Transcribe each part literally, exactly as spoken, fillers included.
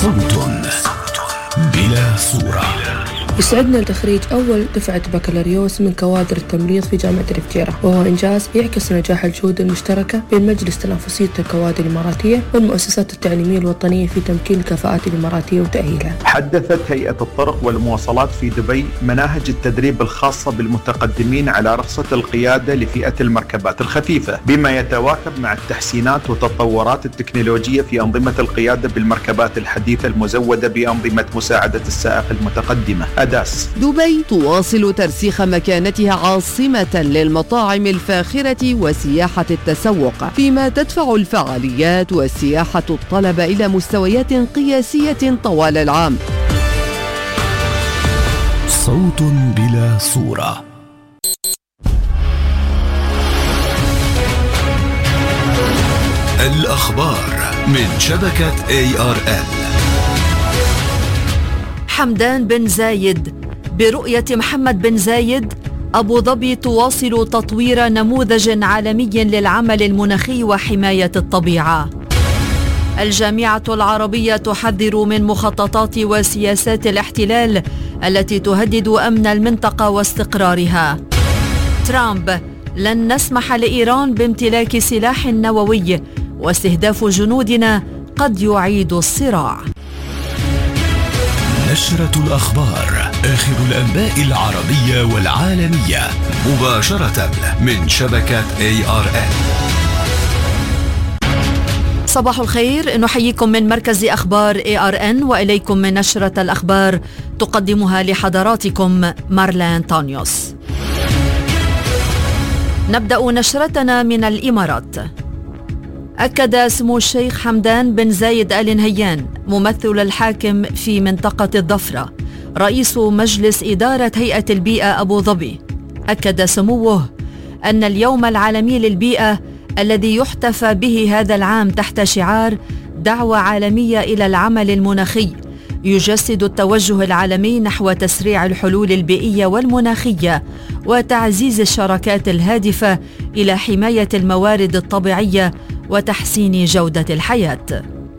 صوت بلا صورة. يسعدنا تخريج أول دفعة بكالوريوس من كوادر التمريض في جامعة الفجيرة، وهو إنجاز يعكس نجاح الجهود المشتركة بين مجلس تنافسية الكوادر الإماراتية والمؤسسات التعليمية الوطنية في تمكين الكفاءات الإماراتية وتأهيلها. حدثت هيئة الطرق والمواصلات في دبي مناهج التدريب الخاصة بالمتقدمين على رخصة القيادة لفئة المركبات الخفيفة، بما يتواكب مع التحسينات والتطورات التكنولوجية في أنظمة القيادة بالمركبات الحديثة المزودة بأنظمة مساعدة السائق المتقدمة. دبي تواصل ترسيخ مكانتها عاصمة للمطاعم الفاخرة وسياحة التسوق، فيما تدفع الفعاليات والسياحة الطلب إلى مستويات قياسية طوال العام. صوت بلا صورة. الأخبار من شبكة إيه آر إل. حمدان بن زايد. برؤية محمد بن زايد، أبو ظبي تواصل تطوير نموذج عالمي للعمل المناخي وحماية الطبيعة. الجامعة العربية تحذر من مخططات وسياسات الاحتلال التي تهدد أمن المنطقة واستقرارها. ترامب: لن نسمح لإيران بامتلاك سلاح نووي، واستهداف جنودنا قد يعيد الصراع. نشرة الأخبار، آخر الأنباء العربية والعالمية، مباشرة من شبكة إيه آر إل. صباح الخير، نحييكم من مركز أخبار إيه آر إن، وإليكم من نشرة الأخبار تقدمها لحضراتكم مارلان تانيوس. نبدأ نشرتنا من الإمارات. أكد سمو الشيخ حمدان بن زايد آل نهيان ممثل الحاكم في منطقة الضفرة رئيس مجلس إدارة هيئة البيئة أبو ظبي، أكد سموه أن اليوم العالمي للبيئة الذي يحتفى به هذا العام تحت شعار دعوة عالمية إلى العمل المناخي يجسد التوجه العالمي نحو تسريع الحلول البيئية والمناخية وتعزيز الشراكات الهادفة إلى حماية الموارد الطبيعية وتحسين جودة الحياة.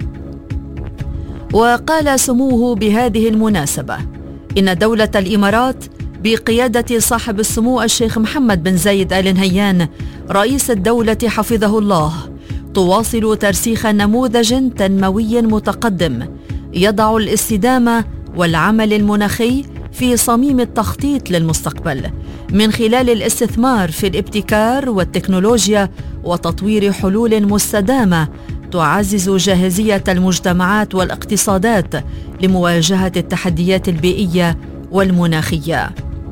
وقال سموه بهذه المناسبة إن دولة الإمارات بقيادة صاحب السمو الشيخ محمد بن زايد آل نهيان رئيس الدولة حفظه الله تواصل ترسيخ نموذج تنموي متقدم يضع الاستدامة والعمل المناخي في صميم التخطيط للمستقبل من خلال الاستثمار في الابتكار والتكنولوجيا وتطوير حلول مستدامة تعزز جاهزية المجتمعات والاقتصادات لمواجهة التحديات البيئية والمناخية.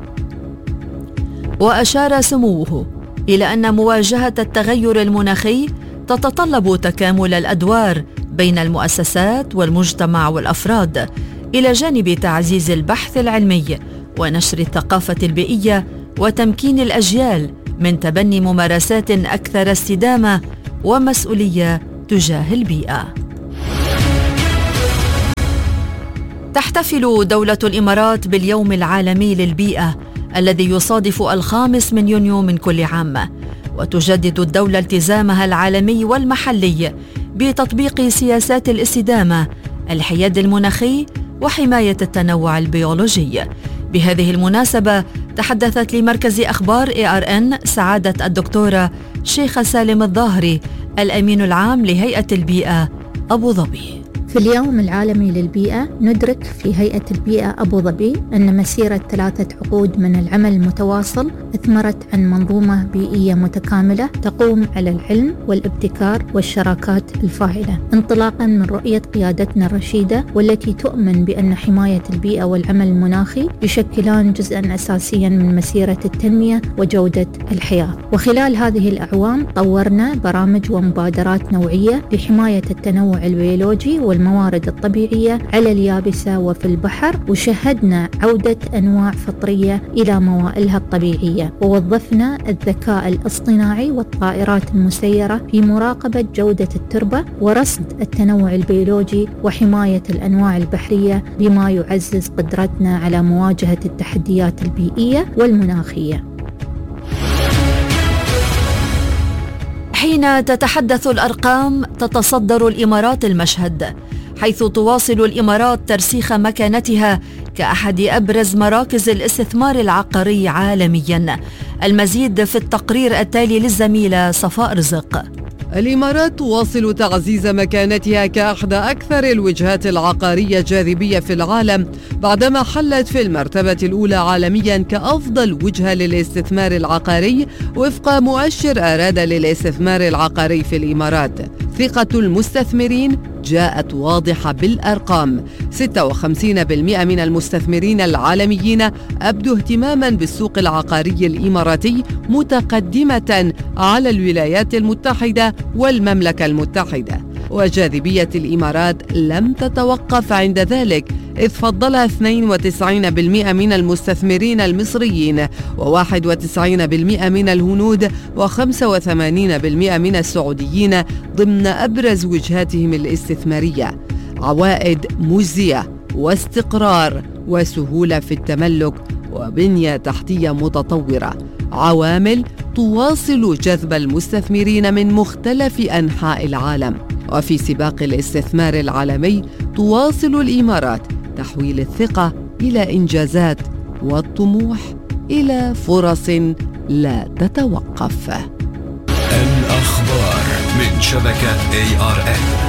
وأشار سموه إلى أن مواجهة التغير المناخي تتطلب تكامل الأدوار بين المؤسسات والمجتمع والأفراد، إلى جانب تعزيز البحث العلمي ونشر الثقافة البيئية وتمكين الأجيال من تبني ممارسات أكثر استدامة ومسؤولية تجاه البيئة. تحتفل دولة الإمارات باليوم العالمي للبيئة الذي يصادف الخامس من يونيو من كل عام، وتجدد الدولة التزامها العالمي والمحلي بتطبيق سياسات الاستدامة، الحياد المناخي وحماية التنوع البيولوجي. بهذه المناسبة تحدثت لمركز أخبار إيه آر إن سعادة الدكتورة شيخة سالم الظاهري الأمين العام لهيئة البيئة أبو ظبي. في اليوم العالمي للبيئة ندرك في هيئة البيئة أبو ظبي أن مسيرة ثلاثة عقود من العمل المتواصل أثمرت عن منظومة بيئية متكاملة تقوم على العلم والابتكار والشراكات الفاعلة، انطلاقا من رؤية قيادتنا الرشيدة والتي تؤمن بأن حماية البيئة والعمل المناخي يشكلان جزءا أساسيا من مسيرة التنمية وجودة الحياة. وخلال هذه الأعوام طورنا برامج ومبادرات نوعية لحماية التنوع البيولوجي والمناخي الموارد الطبيعية على اليابسة وفي البحر، وشهدنا عودة أنواع فطرية إلى موائلها الطبيعية، ووظفنا الذكاء الاصطناعي والطائرات المسيرة في مراقبة جودة التربة ورصد التنوع البيولوجي وحماية الأنواع البحرية، بما يعزز قدرتنا على مواجهة التحديات البيئية والمناخية. حين تتحدث الأرقام تتصدر الإمارات المشهد، حيث تواصل الإمارات ترسيخ مكانتها كأحد أبرز مراكز الاستثمار العقاري عالميا. المزيد في التقرير التالي للزميلة صفاء رزق. الإمارات تواصل تعزيز مكانتها كأحدى أكثر الوجهات العقارية جاذبية في العالم بعدما حلت في المرتبة الأولى عالميا كأفضل وجهة للاستثمار العقاري وفق مؤشر أراد للاستثمار العقاري في الإمارات. ثقة المستثمرين جاءت واضحة بالأرقام. ستة وخمسين بالمئة من المستثمرين العالميين أبدوا اهتماما بالسوق العقاري الإماراتي متقدمة على الولايات المتحدة والمملكة المتحدة. وجاذبية الإمارات لم تتوقف عند ذلك، إذ فضلها اثنين وتسعين بالمئة من المستثمرين المصريين وواحد وتسعين بالمئة من الهنود وخمسة وثمانين بالمئة من السعوديين ضمن أبرز وجهاتهم الاستثمارية. عوائد مجزية واستقرار وسهولة في التملك وبنية تحتية متطورة، عوامل تواصل جذب المستثمرين من مختلف أنحاء العالم. وفي سباق الاستثمار العالمي تواصل الإمارات تحويل الثقة إلى إنجازات والطموح إلى فرص لا تتوقف. الأخبار من شبكة إيه آر إن.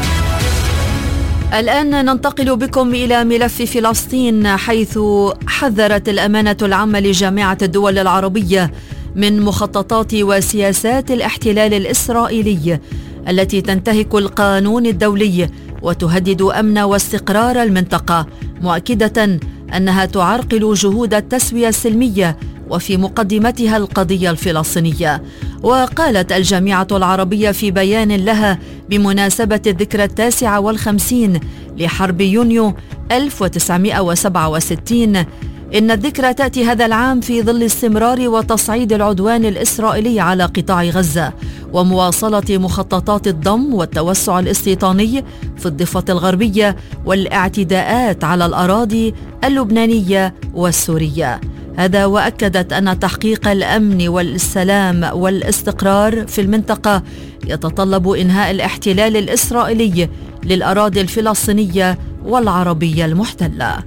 الآن ننتقل بكم إلى ملف فلسطين، حيث حذرت الأمانة العامة لجامعة الدول العربية من مخططات وسياسات الاحتلال الإسرائيلي التي تنتهك القانون الدولي وتهدد أمن واستقرار المنطقة، مؤكدة أنها تعرقل جهود التسوية السلمية وفي مقدمتها القضية الفلسطينية. وقالت الجامعة العربية في بيان لها بمناسبة الذكرى التاسعة والخمسين لحرب يونيو ألف وتسعمائة وسبعة وستين إن الذكرى تأتي هذا العام في ظل استمرار وتصعيد العدوان الإسرائيلي على قطاع غزة ومواصلة مخططات الضم والتوسع الاستيطاني في الضفة الغربية والاعتداءات على الأراضي اللبنانية والسورية. هذا وأكدت أن تحقيق الأمن والسلام والاستقرار في المنطقة يتطلب إنهاء الاحتلال الإسرائيلي للأراضي الفلسطينية والعربية المحتلة.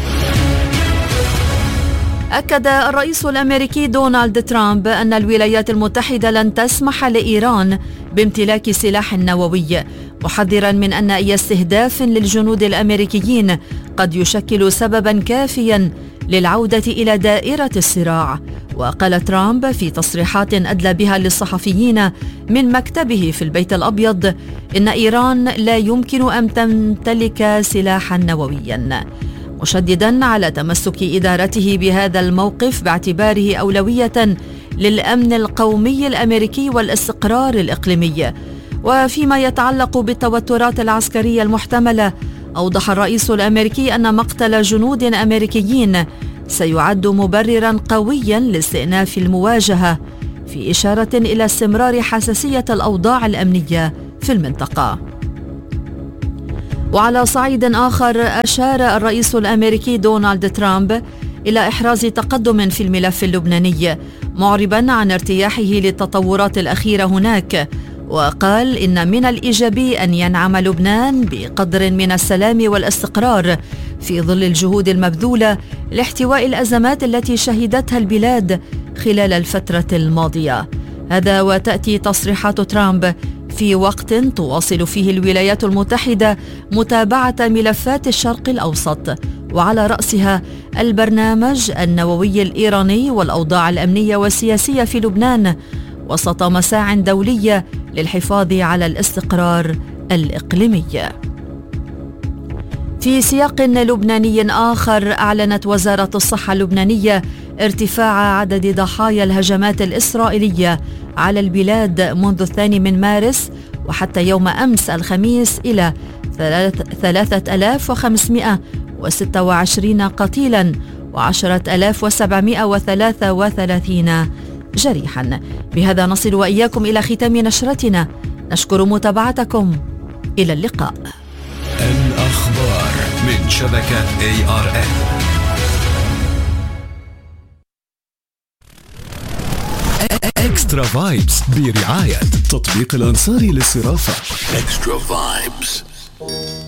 أكد الرئيس الأمريكي دونالد ترامب أن الولايات المتحدة لن تسمح لإيران بامتلاك سلاح نووي، محذرا من أن أي استهداف للجنود الأمريكيين قد يشكل سببا كافيا للعودة إلى دائرة الصراع. وقال ترامب في تصريحات أدلى بها للصحفيين من مكتبه في البيت الأبيض إن إيران لا يمكن أن تمتلك سلاحا نوويا، مشددا على تمسك إدارته بهذا الموقف باعتباره أولوية للأمن القومي الأمريكي والاستقرار الإقليمي. وفيما يتعلق بالتوترات العسكرية المحتملة، أوضح الرئيس الأمريكي أن مقتل جنود أمريكيين سيعد مبررا قويا لاستئناف المواجهة، في إشارة إلى استمرار حساسية الأوضاع الأمنية في المنطقة. وعلى صعيد آخر، أشار الرئيس الأمريكي دونالد ترامب إلى إحراز تقدم في الملف اللبناني، معربا عن ارتياحه للتطورات الأخيرة هناك. وقال إن من الإيجابي أن ينعم لبنان بقدر من السلام والاستقرار في ظل الجهود المبذولة لاحتواء الأزمات التي شهدتها البلاد خلال الفترة الماضية. هذا وتأتي تصريحات ترامب في وقت تواصل فيه الولايات المتحدة متابعة ملفات الشرق الأوسط، وعلى رأسها البرنامج النووي الإيراني والأوضاع الأمنية والسياسية في لبنان، وسط مساع دولية للحفاظ على الاستقرار الإقليمي. في سياق لبناني آخر، أعلنت وزارة الصحة اللبنانية ارتفاع عدد ضحايا الهجمات الإسرائيلية على البلاد منذ الثاني من مارس وحتى يوم أمس الخميس إلى ثلاثة آلاف وخمسمائة وستة وعشرين قتيلا وعشرة آلاف وسبعمائة وثلاثة وثلاثين جريحا. بهذا نصل وإياكم إلى ختام نشرتنا، نشكر متابعتكم، إلى اللقاء. الأخبار من شبكة إيه آر إن. إكسترا فايبس برعاية تطبيق الأنصاري للصرافة. إكسترا فايبس.